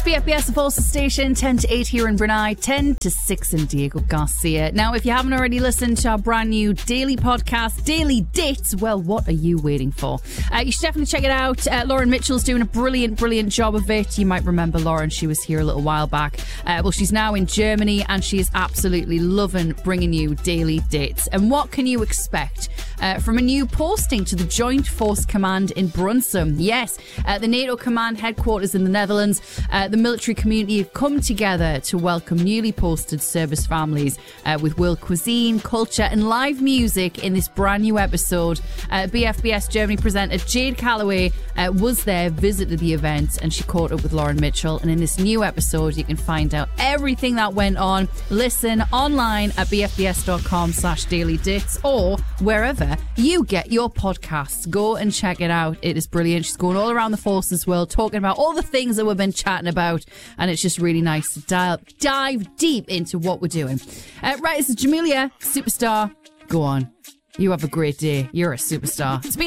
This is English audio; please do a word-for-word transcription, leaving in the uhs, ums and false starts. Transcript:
B F B S, the Forces Station, ten to eight here in Brunei, ten to six in Diego Garcia. Now, if you haven't already listened to our brand new daily podcast, Daily Dates, well, what are you waiting for? Uh, you should definitely check it out. Uh, Lauren Mitchell's doing a brilliant, brilliant job of it. You might remember Lauren, she was here a little while back. Uh, well, she's now in Germany and she is absolutely loving bringing you Daily Dates. And what can you expect? Uh, from a new posting to the Joint Force Command in Brunsum. Yes, uh, the NATO command headquarters in the Netherlands. Uh, the military community have come together to welcome newly posted service families uh, with world cuisine, culture and live music in this brand new episode. Uh, B F B S Germany presenter Jade Calloway uh, was there, visited the event, and she caught up with Lauren Mitchell. And in this new episode, you can find out everything that went on. Listen online at bfbs.com slash daily dates or wherever you get your podcasts. Go and check it out. It is brilliant. She's going all around the forces world talking about all the things that we've been chatting about, and it's just really nice to dive, dive deep into what we're doing. Uh, right, it's Jamelia, superstar. Go on. You have a great day. You're a superstar. It's